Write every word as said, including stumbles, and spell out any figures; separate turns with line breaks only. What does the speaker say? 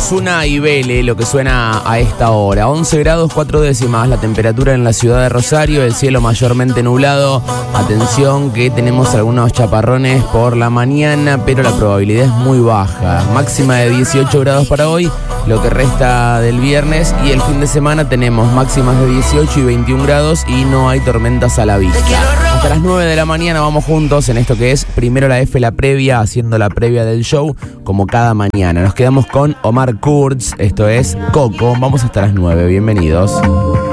Ozuna y Vélez, lo que suena a esta hora. once grados cuatro décimas la temperatura en la ciudad de Rosario, el cielo mayormente nublado. Atención que tenemos algunos chaparrones por la mañana, pero la probabilidad es muy baja. Máxima de dieciocho grados para hoy, lo que resta del viernes, y el fin de semana tenemos máximas de dieciocho y veintiún grados y no hay tormentas a la vista. Hasta las nueve de la mañana vamos juntos en esto que es Primero la F, la previa, haciendo la previa del show como cada mañana. Nos quedamos con Omar Kurz, esto es Coco. Vamos hasta las nueve, bienvenidos.